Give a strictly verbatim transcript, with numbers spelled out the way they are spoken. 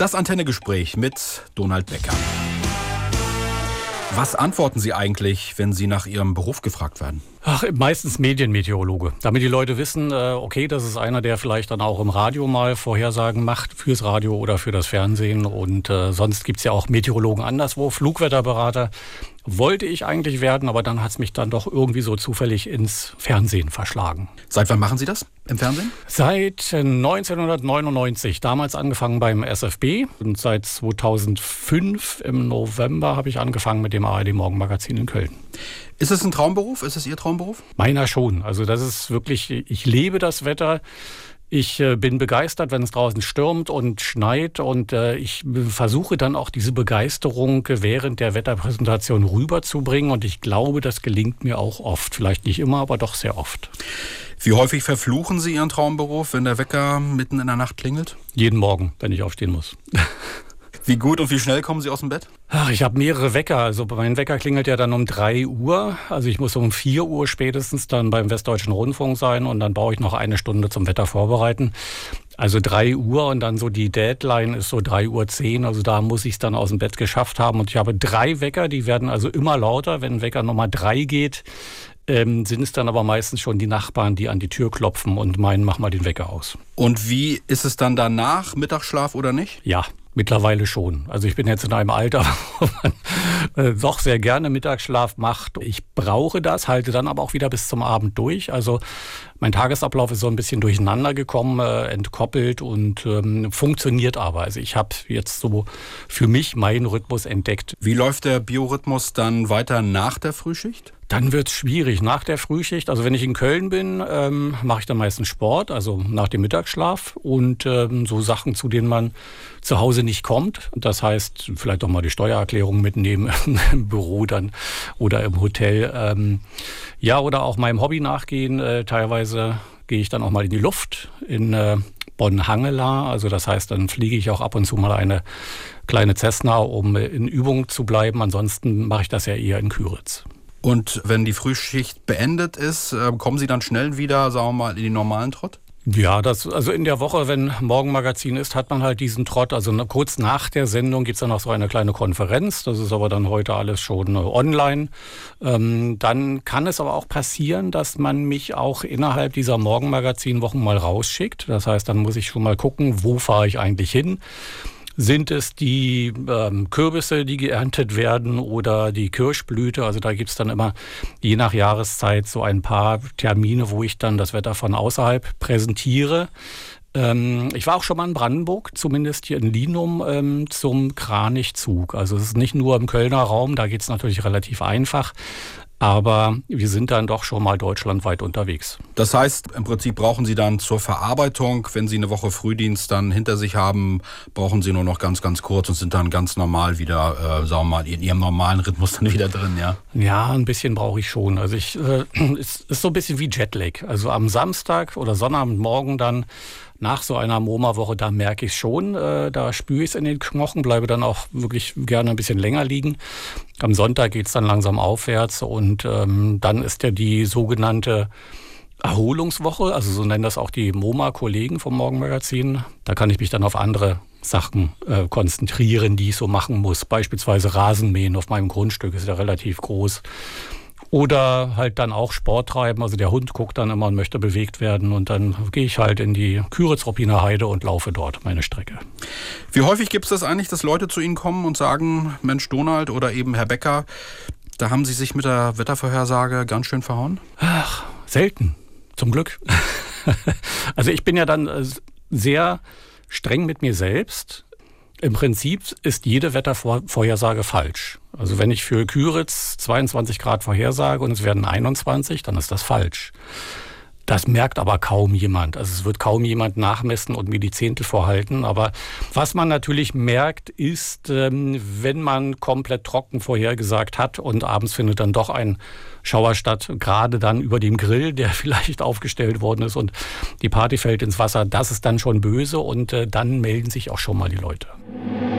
Das Antenne-Gespräch mit Donald Becker. Was antworten Sie eigentlich, wenn Sie nach Ihrem Beruf gefragt werden? Ach, meistens Medienmeteorologe. Damit die Leute wissen, okay, das ist einer, der vielleicht dann auch im Radio mal Vorhersagen macht, fürs Radio oder für das Fernsehen. Und äh, sonst gibt es ja auch Meteorologen anderswo, Flugwetterberater. Wollte ich eigentlich werden, aber dann hat es mich dann doch irgendwie so zufällig ins Fernsehen verschlagen. Seit wann machen Sie das im Fernsehen? Seit neunzehnhundertneunundneunzig, damals angefangen beim S F B. Und seit zweitausendfünf im November habe ich angefangen mit dem A R D-Morgenmagazin in Köln. Ist es ein Traumberuf? Ist es Ihr Traumberuf? Meiner schon. Also das ist wirklich, ich lebe das Wetter. Ich äh, bin begeistert, wenn es draußen stürmt und schneit, und äh, ich versuche dann auch diese Begeisterung während der Wetterpräsentation rüberzubringen, und ich glaube, das gelingt mir auch oft. Vielleicht nicht immer, aber doch sehr oft. Wie häufig verfluchen Sie Ihren Traumberuf, wenn der Wecker mitten in der Nacht klingelt? Jeden Morgen, wenn ich aufstehen muss. Wie gut und wie schnell kommen Sie aus dem Bett? Ach, ich habe mehrere Wecker. Also mein Wecker klingelt ja dann um drei Uhr. Also ich muss um vier Uhr spätestens dann beim Westdeutschen Rundfunk sein, und dann brauche ich noch eine Stunde zum Wetter vorbereiten. Also drei Uhr, und dann so die Deadline ist so drei Uhr zehn. Also da muss ich es dann aus dem Bett geschafft haben. Und ich habe drei Wecker, die werden also immer lauter. Wenn Wecker Nummer drei geht, ähm, sind es dann aber meistens schon die Nachbarn, die an die Tür klopfen und meinen, mach mal den Wecker aus. Und wie ist es dann danach? Mittagsschlaf oder nicht? Ja. Mittlerweile schon. Also ich bin jetzt in einem Alter, wo man äh, doch sehr gerne Mittagsschlaf macht. Ich brauche das, halte dann aber auch wieder bis zum Abend durch. Also mein Tagesablauf ist so ein bisschen durcheinander gekommen, äh, entkoppelt und ähm, funktioniert aber. Also ich habe jetzt so für mich meinen Rhythmus entdeckt. Wie läuft der Biorhythmus dann weiter nach der Frühschicht? Dann wird es schwierig nach der Frühschicht. Also wenn ich in Köln bin, ähm, mache ich dann meistens Sport, also nach dem Mittagsschlaf, und ähm, so Sachen, zu denen man zu Hause nicht kommt. Das heißt, vielleicht auch mal die Steuererklärung mitnehmen im Büro dann oder im Hotel. Ähm, ja, oder auch meinem Hobby nachgehen. Äh, teilweise gehe ich dann auch mal in die Luft in äh, Bonn-Hangela. Also das heißt, dann fliege ich auch ab und zu mal eine kleine Cessna, um in Übung zu bleiben. Ansonsten mache ich das ja eher in Küritz. Und wenn die Frühschicht beendet ist, kommen Sie dann schnell wieder, sagen wir mal, in den normalen Trott? Ja, das, also in der Woche, wenn Morgenmagazin ist, hat man halt diesen Trott. Also kurz nach der Sendung gibt es dann noch so eine kleine Konferenz. Das ist aber dann heute alles schon online. Ähm, dann kann es aber auch passieren, dass man mich auch innerhalb dieser Morgenmagazin-Wochen mal rausschickt. Das heißt, dann muss ich schon mal gucken, wo fahre ich eigentlich hin. Sind es die ähm, Kürbisse, die geerntet werden, oder die Kirschblüte? Also da gibt's dann immer je nach Jahreszeit so ein paar Termine, wo ich dann das Wetter von außerhalb präsentiere. Ähm, ich war auch schon mal in Brandenburg, zumindest hier in Linum, ähm, zum Kranichzug. Also es ist nicht nur im Kölner Raum, da geht's natürlich relativ einfach. Aber wir sind dann doch schon mal deutschlandweit unterwegs. Das heißt, im Prinzip brauchen Sie dann zur Verarbeitung, wenn Sie eine Woche Frühdienst dann hinter sich haben, brauchen Sie nur noch ganz, ganz kurz und sind dann ganz normal wieder, äh, sagen wir mal, in Ihrem normalen Rhythmus dann wieder drin, ja? Ja, ein bisschen brauche ich schon. Also ich, äh, es ist so ein bisschen wie Jetlag. Also am Samstag oder Sonnabendmorgen dann, nach so einer MoMA-Woche, da merke ich es schon, äh, da spüre ich es in den Knochen, bleibe dann auch wirklich gerne ein bisschen länger liegen. Am Sonntag geht es dann langsam aufwärts, und ähm, dann ist ja die sogenannte Erholungswoche, also so nennen das auch die MoMA-Kollegen vom Morgenmagazin. Da kann ich mich dann auf andere Sachen äh, konzentrieren, die ich so machen muss. Beispielsweise Rasenmähen auf meinem Grundstück, ist ja relativ groß. Oder halt dann auch Sport treiben. Also der Hund guckt dann immer und möchte bewegt werden. Und dann gehe ich halt in die Küritz-Ruppiner Heide und laufe dort meine Strecke. Wie häufig gibt es das eigentlich, dass Leute zu Ihnen kommen und sagen, Mensch Donald oder eben Herr Becker, da haben Sie sich mit der Wettervorhersage ganz schön verhauen? Ach, selten. Zum Glück. Also ich bin ja dann sehr streng mit mir selbst. Im Prinzip ist jede Wettervorhersage falsch. Also wenn ich für Küritz zweiundzwanzig Grad vorhersage und es werden einundzwanzig, dann ist das falsch. Das merkt aber kaum jemand. Also es wird kaum jemand nachmessen und mir die Zehntel vorhalten. Aber was man natürlich merkt, ist, wenn man komplett trocken vorhergesagt hat und abends findet dann doch ein Schauer statt, gerade dann über dem Grill, der vielleicht aufgestellt worden ist, und die Party fällt ins Wasser, das ist dann schon böse, und dann melden sich auch schon mal die Leute.